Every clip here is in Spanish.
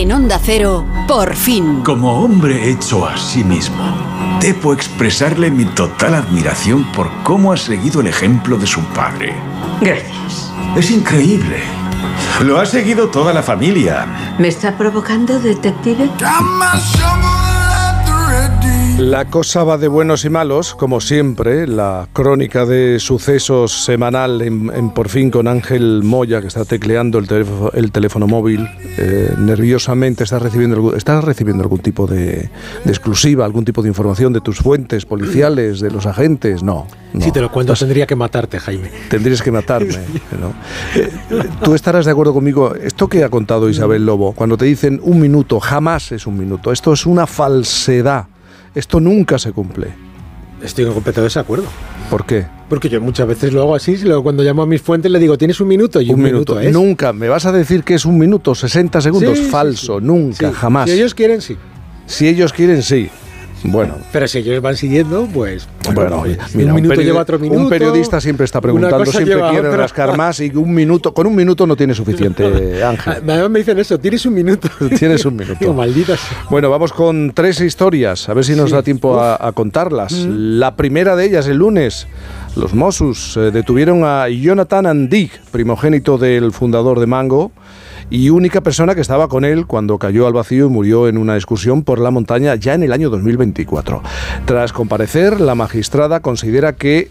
En Onda Cero, Por Fin. Como hombre hecho a sí mismo, debo expresarle mi total admiración por cómo ha seguido el ejemplo de su padre. Gracias. Es increíble. Lo ha seguido toda la familia. ¿Me está provocando, detective? La cosa va de buenos y malos, como siempre. La crónica de sucesos semanal en Por Fin con Ángel Moya, que está tecleando el teléfono móvil nerviosamente. ¿Estás recibiendo algún tipo de exclusiva, algún tipo de información de tus fuentes policiales, de los agentes? No. Si te lo cuento, tendría que matarte, Jaime. Tendrías que matarme, ¿no? Tú estarás de acuerdo conmigo. Esto que ha contado Isabel Lobo, cuando te dicen un minuto, jamás es un minuto. Esto es una falsedad. Esto nunca se cumple. Estoy en completo desacuerdo. ¿Por qué? Porque yo muchas veces lo hago así, luego cuando llamo a mis fuentes le digo, ¿tienes un minuto? Y un minuto es. Nunca. ¿Me vas a decir que es un minuto, 60 segundos? Sí, falso, sí. Nunca, sí. Jamás. Si ellos quieren, sí. Si ellos quieren, sí. Bueno. Pero si ellos van siguiendo, pues... Bueno, mira, un minuto lleva otro minuto. Un periodista siempre está preguntando, siempre quiere rascar más, y con un minuto no tiene suficiente, Ángel. Además me dicen eso, tienes un minuto. Tienes un minuto. Digo, malditas. Bueno, vamos con 3 historias, a ver si nos da tiempo a contarlas. La primera de ellas, el lunes, los Mossos detuvieron a Jonathan Andig, primogénito del fundador de Mango, y única persona que estaba con él cuando cayó al vacío y murió en una excursión por la montaña ya en el año 2024. Tras comparecer, la magistrada considera que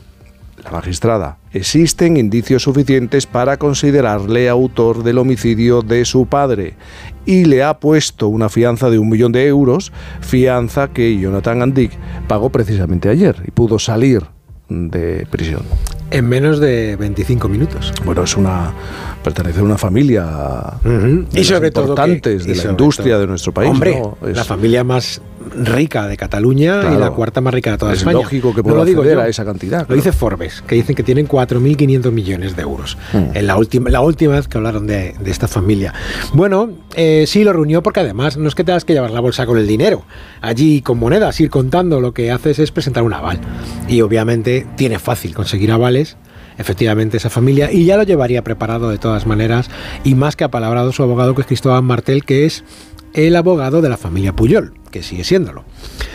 existen indicios suficientes para considerarle autor del homicidio de su padre y le ha puesto una fianza de 1 millón de euros, fianza que Jonathan Andig pagó precisamente ayer y pudo salir de prisión. En menos de 25 minutos. Bueno, pertenece a una familia y sobre todo importantes de la industria de nuestro país. Hombre, ¿no? la familia más rica de Cataluña, claro, y la cuarta más rica de toda España. Es lógico que pueda acceder a esa cantidad. Lo dice Forbes, que dicen que tienen 4.500 millones de euros. En la última vez que hablaron de esta familia. Bueno, sí lo reunió porque además no es que tengas que llevar la bolsa con el dinero. Allí con monedas, ir contando, lo que haces es presentar un aval. Y obviamente tiene fácil conseguir avales. Efectivamente, esa familia, y ya lo llevaría preparado de todas maneras, y más que apalabrado su abogado, que es Cristóbal Martel, que es el abogado de la familia Pujol, que sigue siéndolo.